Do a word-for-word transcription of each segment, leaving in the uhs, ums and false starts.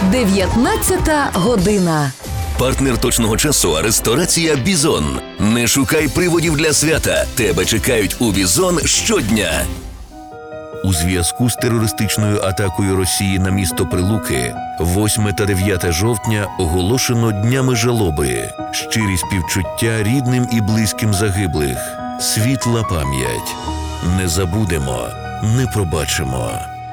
дев'ятнадцята година. Партнер точного часу – ресторація «Бізон». Не шукай приводів для свята. Тебе чекають у «Бізон» щодня. У зв'язку з терористичною атакою Росії на місто Прилуки восьме та дев'яте жовтня оголошено днями жалоби. Щирі співчуття рідним і близьким загиблих. Світла пам'ять. Не забудемо, не пробачимо.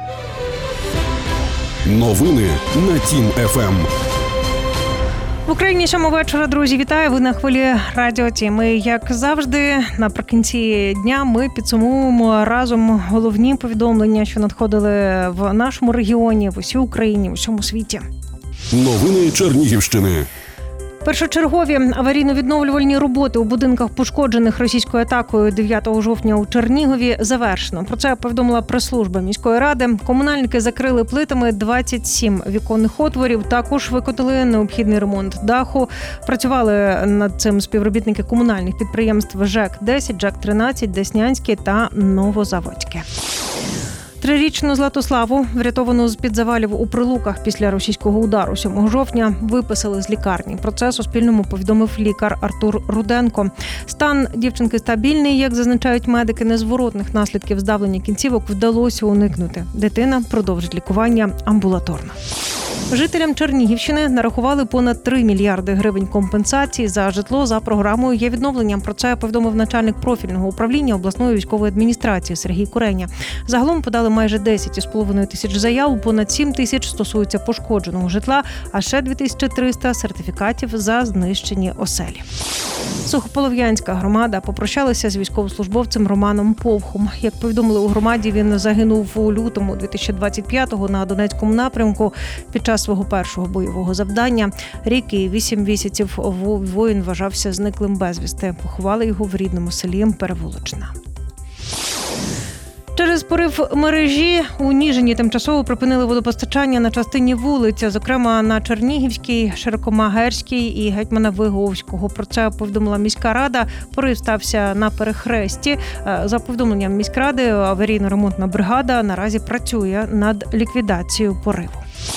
Новини на Тім еф ем. В Україні сьома вечора, друзі, вітаю! Ви на хвилі Радіо Тім. І, як завжди, наприкінці дня ми підсумуємо разом головні повідомлення, що надходили в нашому регіоні, в усій Україні, в усьому світі. Новини Чернігівщини. Першочергові аварійно-відновлювальні роботи у будинках, пошкоджених російською атакою дев'ятого жовтня у Чернігові, завершено. Про це повідомила прес-служба міської ради. Комунальники закрили плитами двадцять сім віконних отворів, також виконали необхідний ремонт даху. Працювали над цим співробітники комунальних підприємств ЖЕК десять, ЖЕК тринадцять, Деснянське та Новозаводське. Трирічну Златославу, врятовану з-під завалів у Прилуках після російського удару сьомого жовтня, виписали з лікарні. Про це Суспільному повідомив лікар Артур Руденко. Стан дівчинки стабільний, як зазначають медики, незворотних наслідків здавлення кінцівок вдалося уникнути. Дитина продовжить лікування амбулаторно. Жителям Чернігівщини нарахували понад три мільярди гривень компенсації за житло за програмою «Є відновлення». Про це повідомив начальник профільного управління обласної військової адміністрації Сергій Куреня. Загалом подали майже десять із половиною тисяч заяв, понад сім тисяч стосуються пошкодженого житла, а ще дві тисячі триста сертифікатів за знищені оселі. Сухополов'янська громада попрощалася з військовослужбовцем Романом Повхом. Як повідомили у громаді, він загинув у лютому дві тисячі двадцять п'ятого на Донецькому напрямку під час свого першого бойового завдання. Рік і вісім місяців воїн вважався зниклим безвісти. Поховали його в рідному селі Переволочна. Через порив мережі у Ніжині тимчасово припинили водопостачання на частині вулиць, зокрема на Чернігівській, Широкомагерській і Гетьмана Виговського. Про це повідомила міська рада. Порив стався на перехресті. За повідомленням міськради, аварійно-ремонтна бригада наразі працює над ліквідацією пориву.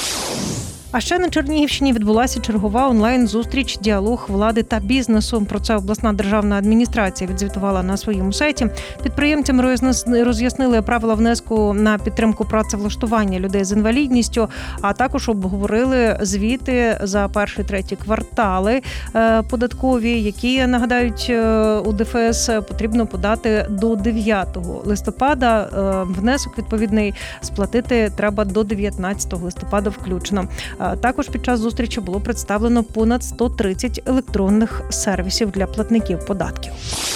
А ще на Чернігівщині відбулася чергова онлайн-зустріч «Діалог влади та бізнесу». Про це обласна державна адміністрація відзвітувала на своєму сайті. Підприємцям роз'яснили правила внеску на підтримку працевлаштування людей з інвалідністю, а також обговорили звіти за перші третій квартали податкові, які, нагадають, у ДФС потрібно подати до дев'ятого листопада. Внесок відповідний сплатити треба до дев'ятнадцятого листопада включно. Також під час зустрічі було представлено понад сто тридцять електронних сервісів для платників податків.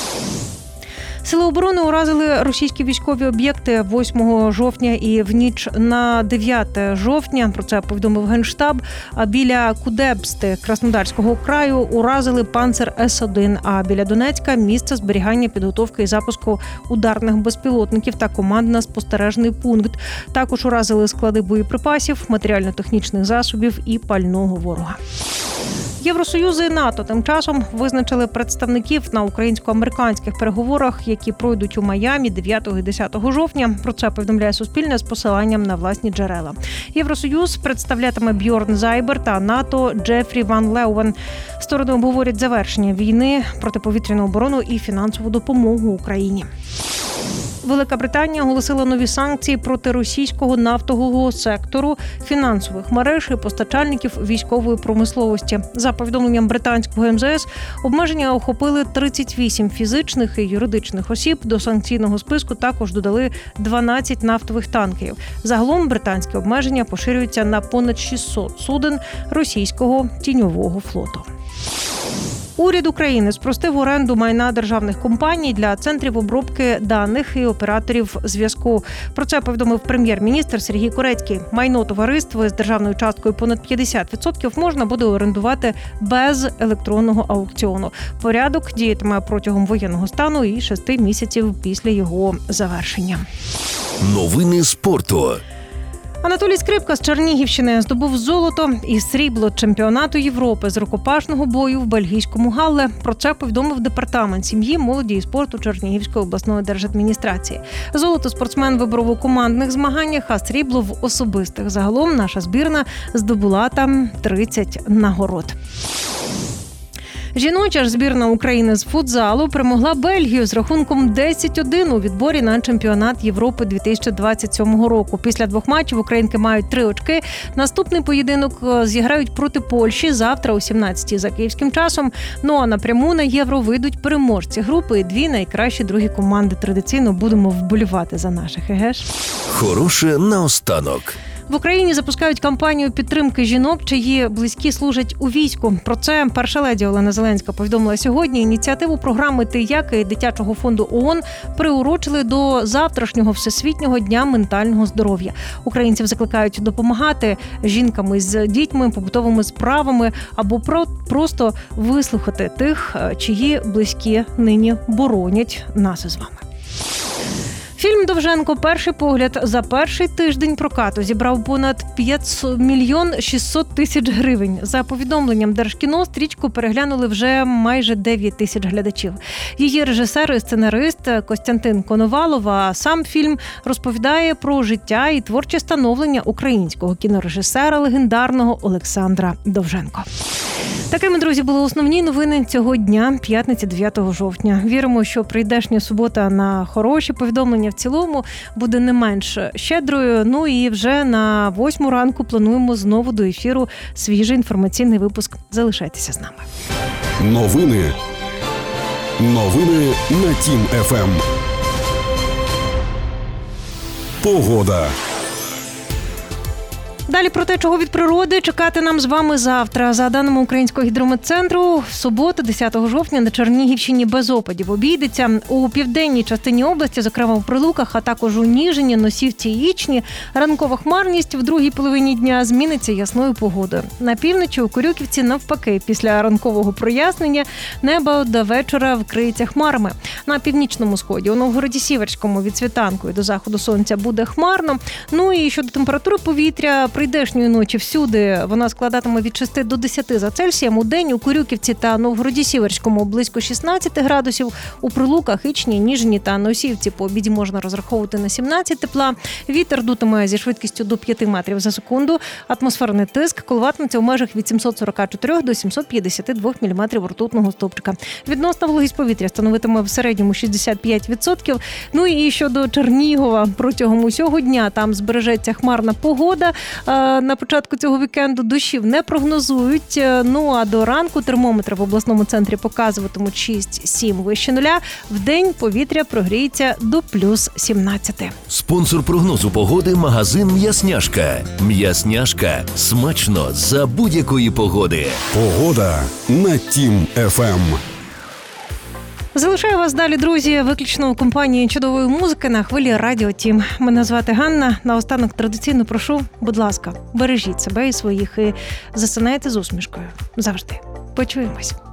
Сили оборони уразили російські військові об'єкти восьмого жовтня і в ніч на дев'яте жовтня. Про це повідомив Генштаб. Біля Кудебсти Краснодарського краю уразили Панцер С один, а біля Донецька – місце зберігання, підготовки і запуску ударних безпілотників та командно-спостережний пункт. Також уразили склади боєприпасів, матеріально-технічних засобів і пального ворога. Євросоюз і НАТО тим часом визначили представників на українсько-американських переговорах, які пройдуть у Майамі дев'ятого і десятого жовтня. Про це повідомляє Суспільне з посиланням на власні джерела. Євросоюз представлятиме Бьорн Зайбер та НАТО Джефрі Ван Леувен. Сторони обговорять завершення війни, протиповітряну оборону і фінансову допомогу Україні. Велика Британія оголосила нові санкції проти російського нафтового сектору, фінансових мереж і постачальників військової промисловості. За повідомленням британського ем зе ес, обмеження охопили тридцять вісім фізичних і юридичних осіб. До санкційного списку також додали дванадцять нафтових танкерів. Загалом британські обмеження поширюються на понад шістсот суден російського тіньового флоту. Уряд України спростив оренду майна державних компаній для центрів обробки даних і операторів зв'язку. Про це повідомив прем'єр-міністр Сергій Корецький. Майно товариства з державною часткою понад п'ятдесят відсотків можна буде орендувати без електронного аукціону. Порядок діятиме протягом воєнного стану і шести місяців після його завершення. Новини спорту. Анатолій Скрипка з Чернігівщини здобув золото і срібло чемпіонату Європи з рукопашного бою в бельгійському Галле. Про це повідомив департамент сім'ї, молоді і спорту Чернігівської обласної держадміністрації. Золото спортсмен виборов у командних змаганнях, а срібло в особистих. Загалом наша збірна здобула там тридцять нагород. Жіноча ж збірна України з футзалу перемогла Бельгію з рахунком десять один у відборі на чемпіонат Європи дві тисячі двадцять сьомого року. Після двох матчів українки мають три очки. Наступний поєдинок зіграють проти Польщі завтра о сімнадцятій за київським часом. Ну а напряму на Євро вийдуть переможці групи і дві найкращі другі команди. Традиційно будемо вболівати за наших, еге ж? Хороше наостанок. В Україні запускають кампанію підтримки жінок, чиї близькі служать у війську. Про це перша леді Олена Зеленська повідомила сьогодні. Ініціативу програми «Ти як» і Дитячого фонду ООН приурочили до завтрашнього Всесвітнього дня ментального здоров'я. Українців закликають допомагати жінкам із дітьми, побутовими справами або про просто вислухати тих, чиї близькі нині боронять нас із вами. Фільм «Довженко. Перший погляд» за перший тиждень прокату зібрав понад мільйон шістсот тисяч гривень. За повідомленням Держкіно, стрічку переглянули вже майже дев'ять тисяч глядачів. Її режисер і сценарист Костянтин Коновалов, а сам фільм розповідає про життя і творче становлення українського кінорежисера легендарного Олександра Довженко. Такими, друзі, були основні новини цього дня, п'ятниці дев'ятого жовтня. Віримо, що прийдешня субота на хороші повідомлення в цілому буде не менш щедрою. Ну і вже на восьму ранку плануємо знову до ефіру свіжий інформаційний випуск. Залишайтеся з нами. Новини. Новини на Тім еф ем. Погода. Далі про те, чого від природи чекати нам з вами завтра. За даними Українського гідрометцентру, в суботу, десятого жовтня, на Чернігівщині без опадів обійдеться. У південній частині області, зокрема в Прилуках, а також у Ніжині, Носівці і Ічні, ранкова хмарність в другій половині дня зміниться ясною погодою. На півночі у Корюківці навпаки, після ранкового прояснення небо до вечора вкриється хмарами. На північному сході, у Новгороді-Сіверському від світанку і до заходу сонця буде хмарно. Ну і щодо температури повітря, прийдешньої ночі всюди вона складатиме від шести до десяти за Цельсієм. У день у Корюківці та Новгороді-Сіверському близько шістнадцять градусів. У Прилуках, Ічні, Ніжині та Носівці по обіді можна розраховувати на сімнадцять тепла. Вітер дутиме зі швидкістю до п'яти метрів за секунду. Атмосферний тиск коливатиметься у межах від сімсот сорок чотири до сімсот п'ятдесят два міліметрів ртутного стовпчика. Відносна вологість повітря становитиме в середньому шістдесят п'ять відсотків. Ну і щодо Чернігова, протягом усього дня там збережеться хмарна погода. На початку цього вікенду дощів не прогнозують. Ну а до ранку термометри в обласному центрі показуватимуть шість-сім вище нуля. Вдень повітря прогріється до плюс сімнадцять. Спонсор прогнозу погоди – магазин «М'ясняшка». «М'ясняшка» – смачно за будь-якої погоди. Погода на Тім еф ем. Залишаю вас далі, друзі, виключно у компанії чудової музики на хвилі Радіо Тім. Мене звати Ганна. Наостанок традиційно прошу, будь ласка, бережіть себе і своїх і засинайте з усмішкою. Завжди. Почуємось.